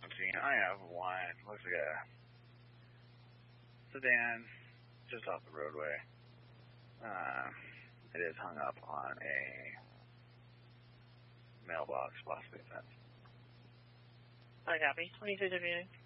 frequency. I have one. Looks like a sedan just off the roadway. It is hung up on a mailbox, possibly a fence. I copy. 23 WA.